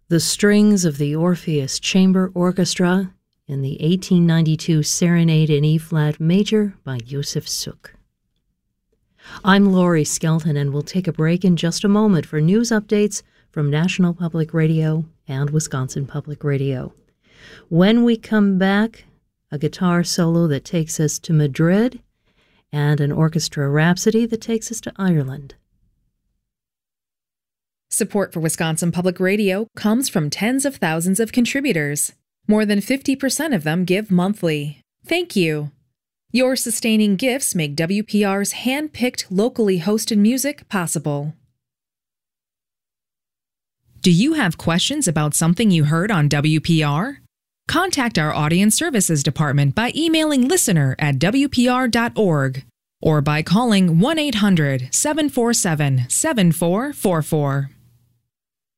The strings of the Orpheus Chamber Orchestra in the 1892 Serenade in E-flat major by Josef Suk. I'm Laurie Skelton, and we'll take a break in just a moment for news updates from National Public Radio and Wisconsin Public Radio. When we come back, a guitar solo that takes us to Madrid and an orchestra rhapsody that takes us to Ireland. Support for Wisconsin Public Radio comes from tens of thousands of contributors. More than 50% of them give monthly. Thank you. Your sustaining gifts make WPR's hand-picked, locally hosted music possible. Do you have questions about something you heard on WPR? Contact our Audience Services Department by emailing listener@wpr.org or by calling 1-800-747-7444.